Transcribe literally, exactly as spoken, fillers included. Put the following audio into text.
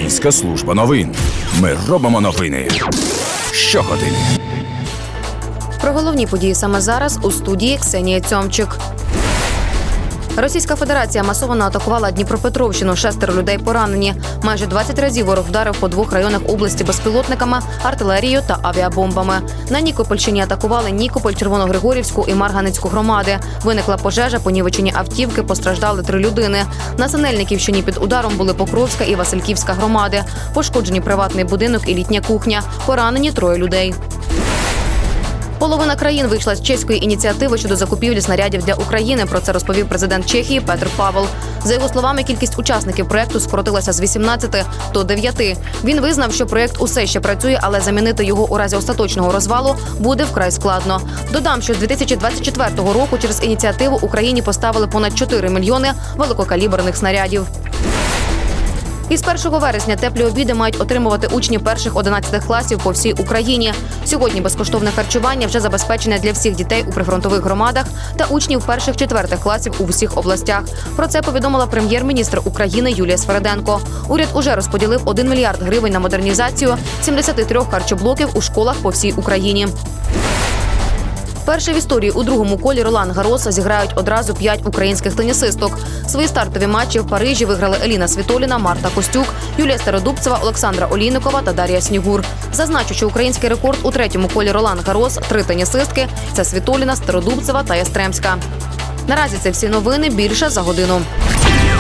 Українська служба новин. Ми робимо новини щогодини. Про головні події саме зараз у студії Ксенія Цьомчик. Російська Федерація масово атакувала Дніпропетровщину. Шестеро людей поранені. Майже двадцять разів ворог вдарив по двох районах області безпілотниками, артилерією та авіабомбами. На Нікопольщині атакували Нікополь, Червоногригорівську і Марганецьку громади. Виникла пожежа, понівечені автівки, постраждали три людини. На Синельниківщині під ударом були Покровська і Васильківська громади. Пошкоджені приватний будинок і літня кухня. Поранені троє людей. Половина країн вийшла з чеської ініціативи щодо закупівлі снарядів для України. Про це розповів президент Чехії Петр Павел. За його словами, кількість учасників проєкту скоротилася з вісімнадцяти до дев'яти. Він визнав, що проєкт усе ще працює, але замінити його у разі остаточного розвалу буде вкрай складно. Додам, що з дві тисячі двадцять четвертого року через ініціативу Україні поставили понад чотири мільйони великокаліберних снарядів. Із першого вересня теплі обіди мають отримувати учні перших-одинадцятих класів по всій Україні. Сьогодні безкоштовне харчування вже забезпечене для всіх дітей у прифронтових громадах та учнів перших-четвертих класів у всіх областях. Про це повідомила прем'єр-міністр України Юлія Свериденко. Уряд уже розподілив один мільярд гривень на модернізацію сімдесят три харчоблоків у школах по всій Україні. Перший в історії у другому колі Ролан Гарроса зіграють одразу п'ять українських тенісисток. Свої стартові матчі в Парижі виграли Еліна Світоліна, Марта Костюк, Юлія Стародубцева, Олександра Олійникова та Дар'я Снігур. Зазначу, що український рекорд у третьому колі Ролан Гаррос – три тенісистки – це Світоліна, Стародубцева та Ястремська. Наразі це всі новини, більше за годину.